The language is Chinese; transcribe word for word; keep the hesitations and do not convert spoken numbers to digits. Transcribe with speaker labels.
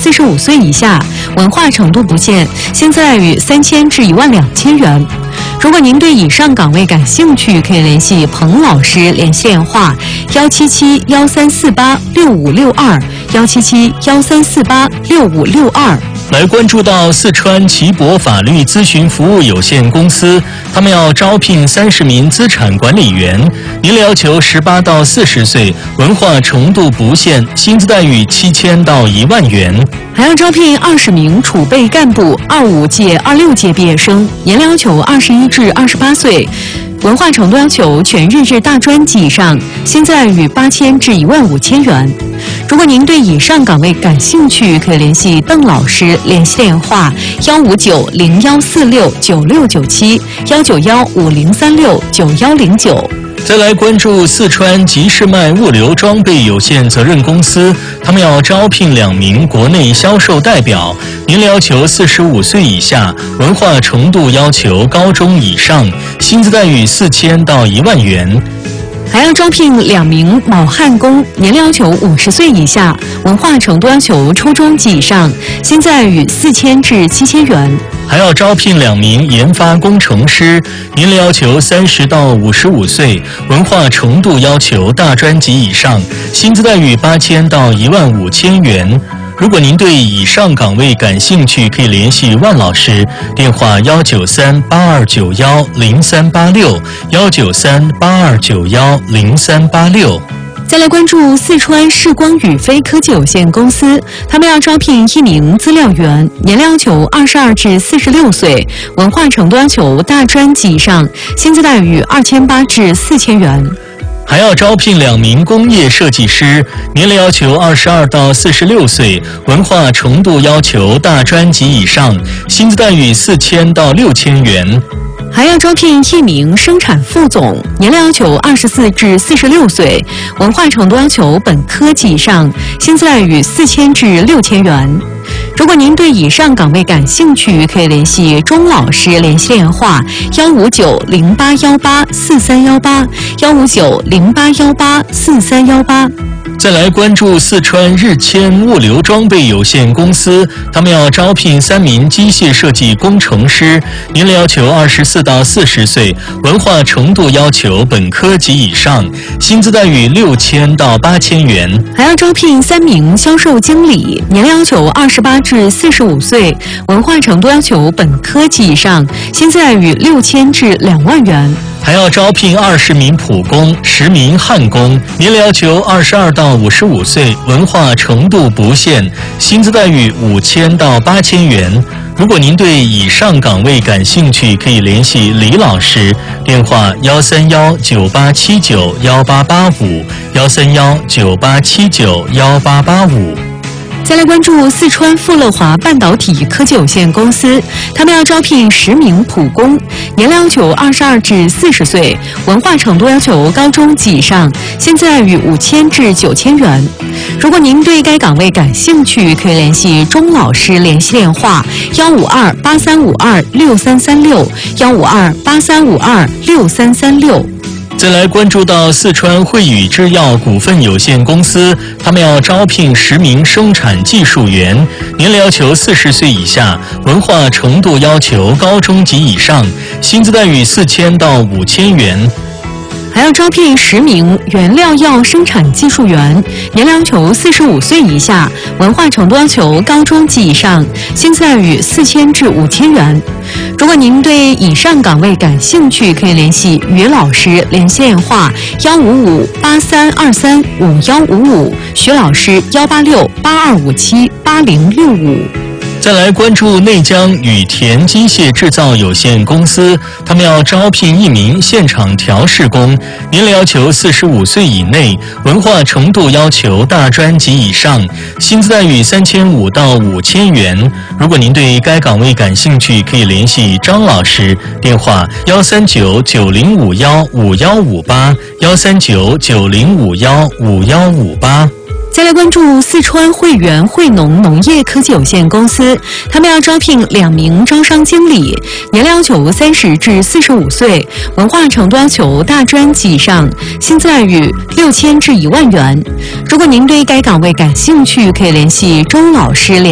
Speaker 1: 四十五岁以下，文化程度不限，薪资待遇三千至一万两千元。如果您对以上岗位感兴趣，可以联系彭老师，联系电话幺七七幺三四八六五六二幺七七幺三四八六五六二。
Speaker 2: 来关注到四川奇博法律咨询服务有限公司，他们要招聘三十名资产管理员，年龄要求十八到四十岁，文化程度不限，薪资待遇七千到一万元。
Speaker 1: 还要招聘二十名储备干部，二五届、二六届毕业生，年龄要求二十一至二十八岁。文化程度要求全日制大专及以上，薪资待遇八千至一万五千元。如果您对以上岗位感兴趣，可以联系邓老师，联系电话幺五九零幺四六九六九七幺九幺五零三六九幺零九。
Speaker 2: 再来关注四川吉士迈物流装备有限责任公司，他们要招聘两名国内销售代表，年龄要求四十五岁以下，文化程度要求高中以上，薪资待遇四千到一万元。
Speaker 1: 还要招聘两名铆焊工，年龄要求五十岁以下，文化程度要求初中及以上，薪资待遇四千至七千元。
Speaker 2: 还要招聘两名研发工程师，年龄要求三十到五十五岁，文化程度要求大专及以上，薪资待遇八千到一万五千元。如果您对以上岗位感兴趣，可以联系万老师，电话幺九三八二九幺零三八六幺九三八二九幺零三八六。
Speaker 1: 再来关注四川视光宇飞科技有限公司，他们要招聘一名资料员，年龄要求二十二至四十六岁，文化程度要求大专及以上，薪资待遇二千八至四千元。
Speaker 2: 还要招聘两名工业设计师，年龄要求二十二到四十六岁，文化程度要求大专及以上，薪资待遇四千到六千元。
Speaker 1: 还要招聘一名生产副总，年龄要求二十四至四十六岁，文化程度要求本科及以上，薪资待遇四千至六千元。如果您对以上岗位感兴趣，可以联系钟老师，联系电话幺五九零八幺八四三幺八幺五九零八幺八四三幺八。
Speaker 2: 再来关注四川日谦物流装备有限公司，他们要招聘三名机械设计工程师，年龄要求二十四到四十岁，文化程度要求本科及以上，薪资待遇六千到八千元。
Speaker 1: 还要招聘三名销售经理，年龄要求二十八至四十五岁，文化程度要求本科及以上，薪资待遇六千至两万元。
Speaker 2: 还要招聘二十名普工、十名焊工，年龄要求二十二到五十五岁，文化程度不限，薪资待遇五千到八千元。如果您对以上岗位感兴趣，可以联系李老师，电话幺三幺九八七九幺八八五幺三幺九八七九幺八八五。
Speaker 1: 再来关注四川富乐华半导体科技有限公司，他们要招聘十名普工，年龄要求二十二至四十岁，文化程度要求高中及以上，薪资待遇五千至九千元。如果您对该岗位感兴趣，可以联系钟老师，联系电话幺五二八三五二六三三六幺五二八三五二六三三六。
Speaker 2: 再来关注到四川汇宇制药股份有限公司，他们要招聘十名生产技术员，年龄要求四十岁以下，文化程度要求高中及以上，薪资待遇四千到五千元。
Speaker 1: 还要招聘十名原料药生产技术员，年龄要求四十五岁以下，文化程度要求高中及以上，薪资待遇四千至五千元。如果您对以上岗位感兴趣，可以联系于老师，联系电话幺五五八三二三五幺五五，徐老师幺八六八二五七八零六五。
Speaker 2: 再来关注内江羽田机械制造有限公司，他们要招聘一名现场调试工，年龄要求四十五岁以内，文化程度要求大专及以上，薪资待遇三千五到五千元。如果您对该岗位感兴趣，可以联系张老师，电话幺三九九零五幺五幺五八幺三九九零五幺五幺五八。
Speaker 1: 再来关注四川汇源汇农农业科技有限公司，他们要招聘两名招商经理，年龄要求三十至四十五岁，文化程度要求大专及以上，薪资待遇六千至一万元。如果您对该岗位感兴趣，可以联系周老师联